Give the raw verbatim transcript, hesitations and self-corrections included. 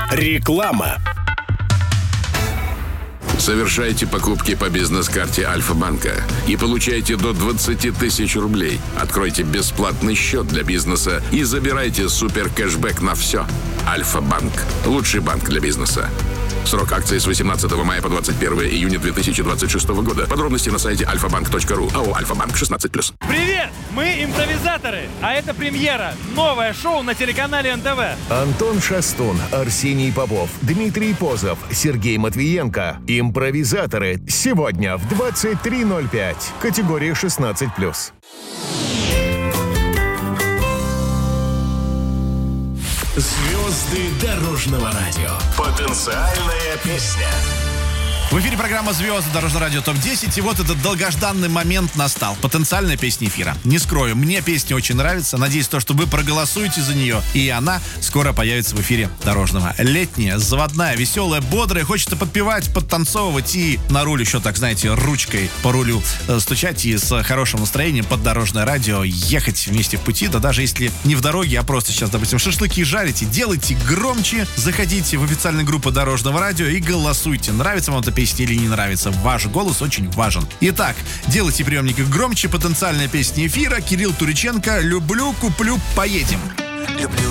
Реклама. Совершайте покупки по бизнес-карте Альфа-банка и получайте до двадцать тысяч рублей. Откройте бесплатный счет для бизнеса и забирайте супер кэшбэк на все. Альфа-банк. Лучший банк для бизнеса. Срок акции с восемнадцатого мая по двадцать первое июня две тысячи двадцать шестого года. Подробности на сайте альфа банк точка ру. АО «Альфа-банк» шестнадцать плюс. Привет! Мы импровизаторы, а это премьера. Новое шоу на телеканале эн тэ вэ. Антон Шастун, Арсений Попов, Дмитрий Позов, Сергей Матвиенко. Импровизаторы. Сегодня в двадцать три ноль пять. Категория шестнадцать плюс. Звезды дорожного радио. Потенциальная песня. В эфире программа «Звезды Дорожное радио ТОП десять». И вот этот долгожданный момент настал. Потенциальная песня эфира. Не скрою, мне песня очень нравится. Надеюсь, то, что вы проголосуете за нее. И она скоро появится в эфире Дорожного. Летняя, заводная, веселая, бодрая. Хочется подпевать, подтанцовывать и на руль еще, так знаете, ручкой по рулю э, стучать и с хорошим настроением под Дорожное радио ехать вместе в пути. Да даже если не в дороге, а просто сейчас, допустим, шашлыки жарите, делайте громче. Заходите в официальную группу Дорожного радио и голосуйте. Нравится вам эта песня или не нравится? Ваш голос очень важен. Итак, делайте приемники громче. Потенциальная песня эфира. Кирилл Туриченко. «Люблю, куплю, поедем». Люблю